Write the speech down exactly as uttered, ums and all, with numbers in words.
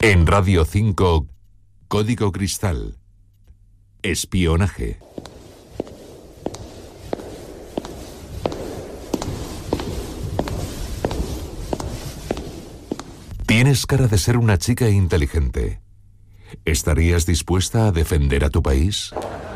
En Radio cinco, Código Cristal. Espionaje. Tienes cara de ser una chica inteligente. ¿Estarías dispuesta a defender a tu país?